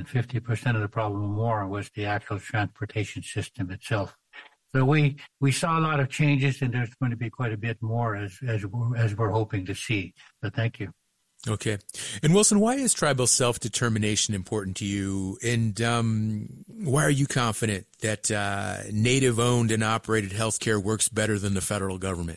and 50% of the problem or more was the actual transportation system itself. So we saw a lot of changes, and there's going to be quite a bit more as we're hoping to see. So thank you. Okay. And Wilson, why is tribal self-determination important to you? And why are you confident that Native-owned and operated healthcare works better than the federal government?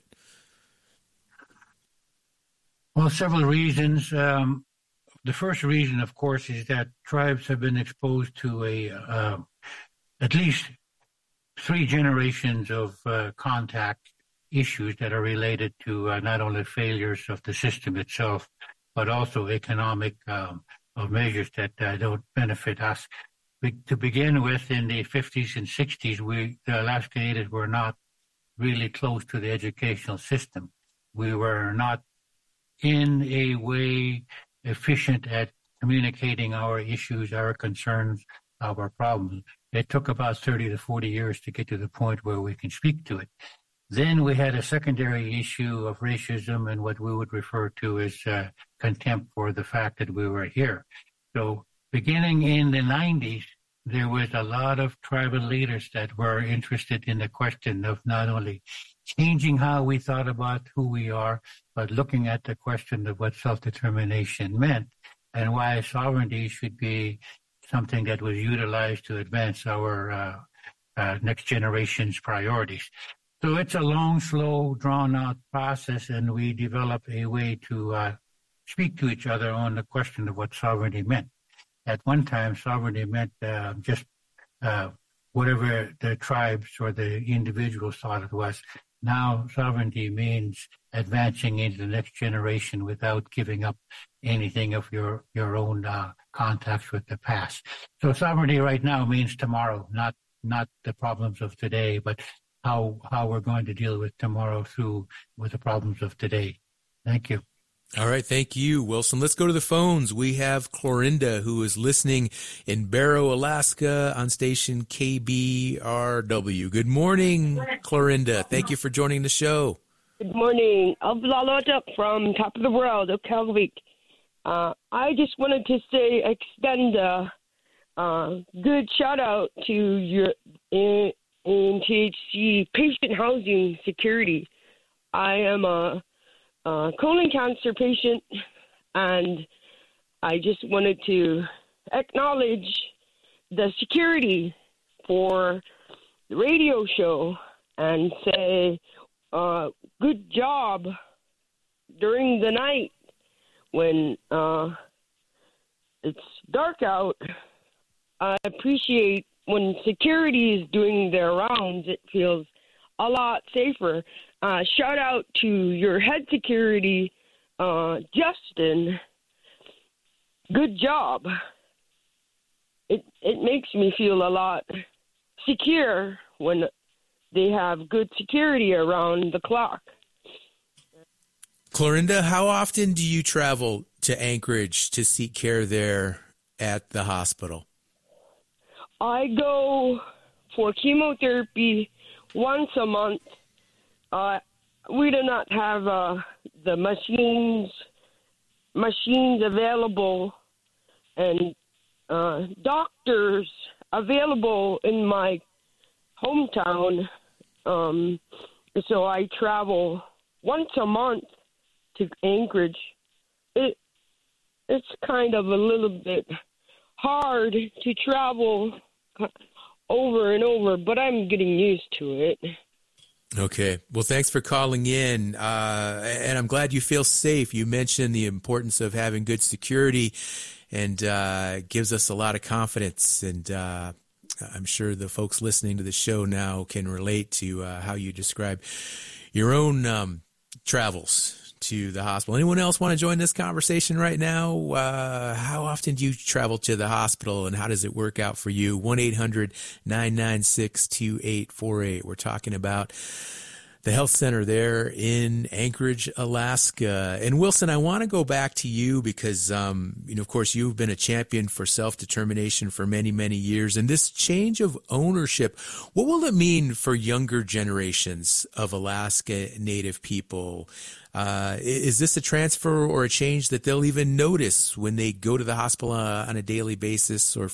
Well, several reasons. The first reason, of course, is that tribes have been exposed to at least 3 generations of contact issues that are related to not only failures of the system itself, but also economic measures that don't benefit us. To begin with, in the 50s and 60s, the Alaska Natives were not really close to the educational system. We were not in a way efficient at communicating our issues, our concerns, our problems. It took about 30 to 40 years to get to the point where we can speak to it. Then we had a secondary issue of racism and what we would refer to as contempt for the fact that we were here. So beginning in the 90s, there was a lot of tribal leaders that were interested in the question of not only changing how we thought about who we are, but looking at the question of what self-determination meant and why sovereignty should be something that was utilized to advance our next generation's priorities. So it's a long, slow, drawn-out process, and we develop a way to speak to each other on the question of what sovereignty meant. At one time, sovereignty meant just whatever the tribes or the individuals thought it was. Now, sovereignty means advancing into the next generation without giving up anything of your own contacts with the past. So sovereignty right now means tomorrow, not the problems of today, but how we're going to deal with tomorrow with the problems of today. Thank you. All right. Thank you, Wilson. Let's go to the phones. We have Clorinda, who is listening in Barrow, Alaska on station KBRW. Good morning, Clorinda. Thank you for joining the show. Good morning. Avlalota from top of the world of Kelvik. I just wanted to extend a good shout out to your NTHC patient housing security. I am a colon cancer patient, and I just wanted to acknowledge the security for the radio show and say good job during the night when it's dark out. I appreciate when security is doing their rounds, it feels a lot safer. Shout out to your head security, Justin. Good job. It makes me feel a lot secure when they have good security around the clock. Clorinda, how often do you travel to Anchorage to seek care there at the hospital? I go for chemotherapy once a month. We do not have the machines available and doctors available in my hometown. So I travel once a month to Anchorage. It's kind of a little bit hard to travel over and over, but I'm getting used to it. Okay. Well, thanks for calling in, and I'm glad you feel safe. You mentioned the importance of having good security, and gives us a lot of confidence, and I'm sure the folks listening to the show now can relate to how you describe your own travels to the hospital. Anyone else want to join this conversation right now? How often do you travel to the hospital, and how does it work out for you? 1-800-996-2848. We're talking about the health center there in Anchorage, Alaska. And Wilson, I want to go back to you because, of course, you've been a champion for self-determination for many, many years. And this change of ownership, what will it mean for younger generations of Alaska Native people? Is this a transfer or a change that they'll even notice when they go to the hospital on a daily basis or